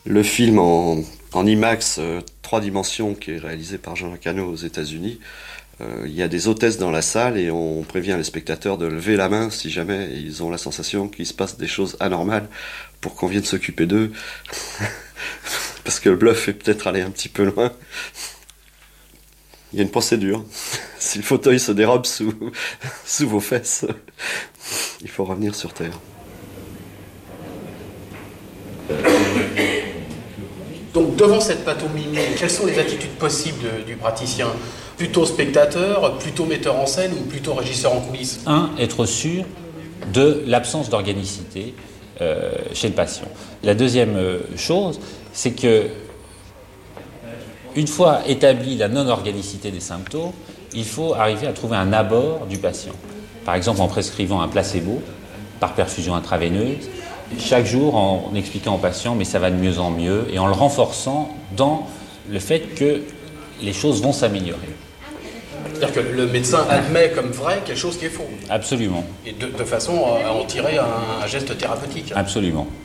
Le film en IMAX 3 dimensions qui est réalisé par Jean-Luc Hano aux États-Unis, il y a des hôtesses dans la salle et on prévient les spectateurs de lever la main si jamais ils ont la sensation qu'il se passe des choses anormales pour qu'on vienne s'occuper d'eux. Parce que le bluff est peut-être allé un petit peu loin. Il y a une procédure. Si le fauteuil se dérobe sous vos fesses, il faut revenir sur Terre. Donc devant cette pantomime, quelles sont les attitudes possibles du praticien? Plutôt spectateur, plutôt metteur en scène ou plutôt régisseur en coulisses? Être sûr de l'absence d'organicité chez le patient. La deuxième chose, c'est que une fois établie la non-organicité des symptômes, il faut arriver à trouver un abord du patient. Par exemple en prescrivant un placebo par perfusion intraveineuse, chaque jour en expliquant au patient mais ça va de mieux en mieux et en le renforçant dans le fait que les choses vont s'améliorer. C'est-à-dire que le médecin admet comme vrai quelque chose qui est faux. Absolument. Et de façon à en tirer un geste thérapeutique. Absolument.